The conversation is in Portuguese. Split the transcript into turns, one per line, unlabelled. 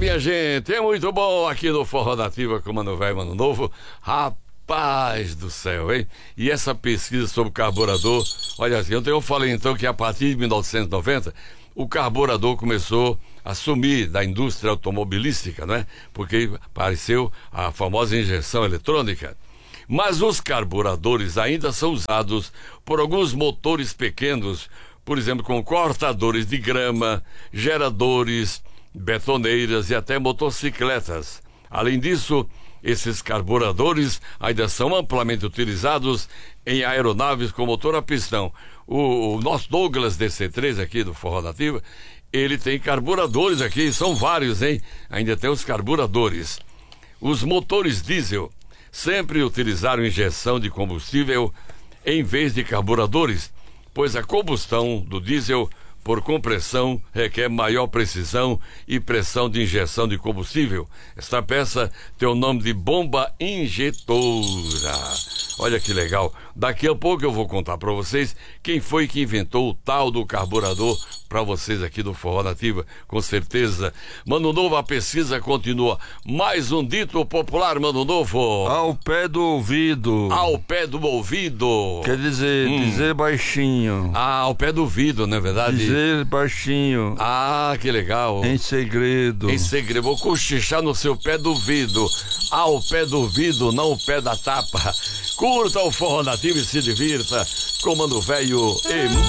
minha gente, é muito bom aqui no Forró Nativa com Mano Velho, Mano Novo. Rapaz do céu, hein? E essa pesquisa sobre carburador, olha assim, eu falei então que a partir de 1990 o carburador começou a sumir da indústria automobilística, né? Porque apareceu a famosa injeção eletrônica. Mas os carburadores ainda são usados por alguns motores pequenos, por exemplo, com cortadores de grama, geradores, betoneiras e até motocicletas. Além disso, esses carburadores ainda são amplamente utilizados em aeronaves com motor a pistão. O nosso Douglas DC-3 aqui do Forró Nativa, ele tem carburadores aqui, são vários, hein? Ainda tem os carburadores. Os motores diesel sempre utilizaram injeção de combustível em vez de carburadores, pois a combustão do diesel por compressão requer maior precisão e pressão de injeção de combustível. Esta peça tem o nome de bomba injetora. Olha que legal. Daqui a pouco eu vou contar para vocês quem foi que inventou o tal do carburador para vocês aqui do Forró Nativa, com certeza. Mano Novo, a pesquisa continua. Mais um dito popular, Mano Novo.
Ao pé do ouvido.
Ao pé do ouvido.
Quer dizer, dizer baixinho.
Ah, ao pé do ouvido, não é verdade?
Dizer baixinho.
Ah, que legal.
Em segredo.
Em segredo. Vou cochichar no seu pé do ouvido. Ao pé do ouvido, não o pé da tapa. Curta o Forró Nativo e se divirta. Comando Velho e